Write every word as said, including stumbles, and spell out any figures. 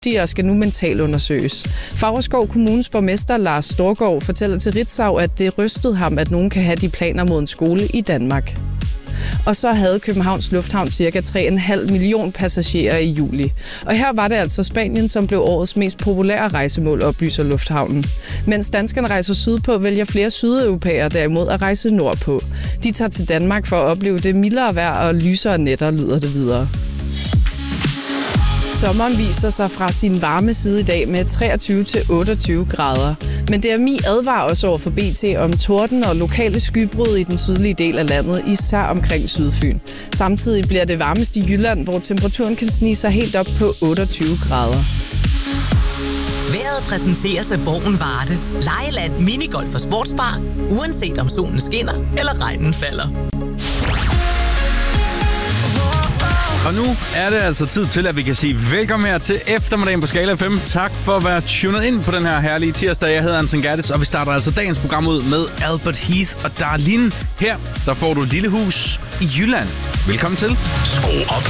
og skal nu mentalundersøges. Favrskov Kommunes borgmester Lars Storgård fortæller til Ritzau, at det rystede ham, at nogen kan have de planer mod en skole i Danmark. Og så havde Københavns Lufthavn ca. tre komma fem million passagerer i juli. Og her var det altså Spanien, som blev årets mest populære rejsemål, oplyser lufthavnen. Mens danskerne rejser sydpå, vælger flere sydeuropæere derimod at rejse nordpå. De tager til Danmark for at opleve det mildere vejr og lysere nætter, lyder det videre. Sommeren viser sig fra sin varme side i dag med treogtyve til otteogtyve grader. Men D M I advarer også over for B T om torden og lokale skybrud i den sydlige del af landet, især omkring Sydfyn. Samtidig bliver det varmest i Jylland, hvor temperaturen kan snige sig helt op på otteogtyve grader. Vejret præsenteres af Borgen Varde. Lejeland, minigolf og sportsbar. Uanset om solen skinner eller regnen falder. Og nu er det altså tid til, at vi kan sige velkommen her til eftermiddagen på Skala fem. Tak for at være tunet ind på den her herlige tirsdag. Jeg hedder Anton Gerdes, og vi starter altså dagens program ud med Albert Heath og Darlene. Her der får du et lille hus i Jylland. Velkommen til. Skru op